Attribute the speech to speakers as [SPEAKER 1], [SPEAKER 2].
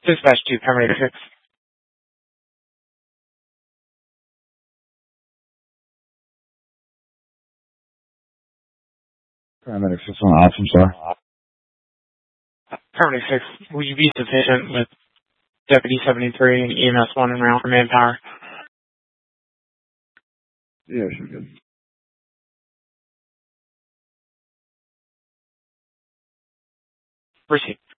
[SPEAKER 1] Dispatch 2, paramedic 6.
[SPEAKER 2] Paramedic 6 on option, sir.
[SPEAKER 1] Paramedic 6, will you be sufficient with Deputy 73 and EMS 1 and round for manpower?
[SPEAKER 2] Yeah, sure, good.
[SPEAKER 1] Receive.